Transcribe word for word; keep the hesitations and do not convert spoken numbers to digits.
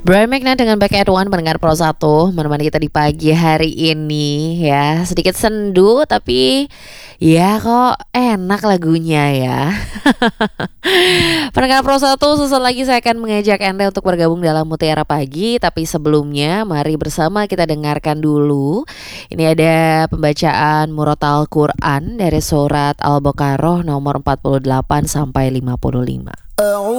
Brian McKnight dengan Back at One mendengar Pro satu menemani kita di pagi hari ini ya. Sedikit sendu tapi ya kok enak lagunya ya. Pendengar Pro satu, sesaat lagi saya akan mengajak Anda untuk bergabung dalam Mutiara Pagi. Tapi sebelumnya mari bersama kita dengarkan dulu. Ini ada pembacaan Murotal Quran dari surat Al-Baqarah nomor empat puluh delapan sampai lima puluh lima.